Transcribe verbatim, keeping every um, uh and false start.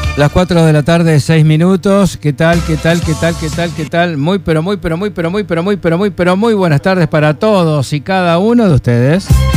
Las cuatro de la tarde, seis minutos. ¿Qué tal, qué tal, qué tal, qué tal, qué tal? Muy, pero muy, pero muy, pero muy, pero muy, pero muy, pero muy buenas tardes para todos y cada uno de ustedes.